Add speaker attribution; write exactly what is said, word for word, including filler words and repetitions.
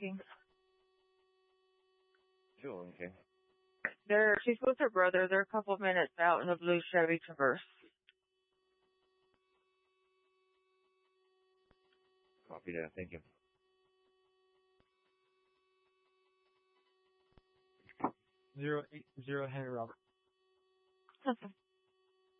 Speaker 1: asking.
Speaker 2: Sure, okay.
Speaker 1: They're, she's with her brother. They're a couple minutes out in a blue Chevy Traverse.
Speaker 2: Copy that. Thank you.
Speaker 3: Zero eight zero Henry Robert.
Speaker 1: Okay.